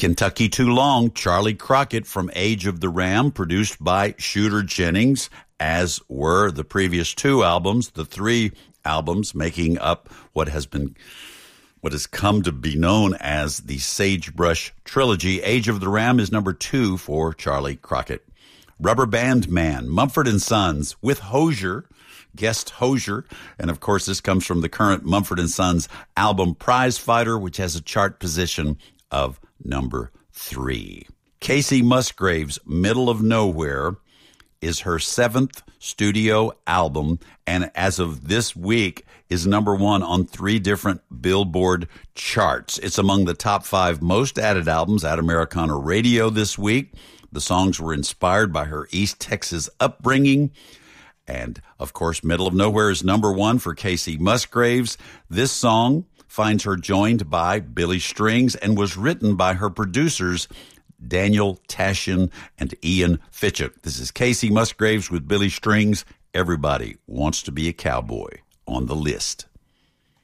Kentucky Too Long, Charlie Crockett from Age of the Ram, produced by Shooter Jennings, as were the previous two albums, the three albums making up what has come to be known as the Sagebrush Trilogy. Age of the Ram is number 2 for Charlie Crockett. Rubber Band Man, Mumford & Sons with Hozier, guest Hozier. And of course, this comes from the current Mumford & Sons album Prize Fighter, which has a chart position of number 3. Kacey Musgraves' Middle of Nowhere is her 7th studio album, and as of this week is number 1 on 3 different Billboard charts. It's among the top 5 most added albums at Americana Radio this week. The songs were inspired by her East Texas upbringing. And, of course, Middle of Nowhere is number 1 for Kacey Musgraves. This song finds her joined by Billy Strings and was written by her producers, Daniel Tashian and Ian Fitchett. This is Kacey Musgraves with Billy Strings. Everybody Wants to Be a Cowboy on the list.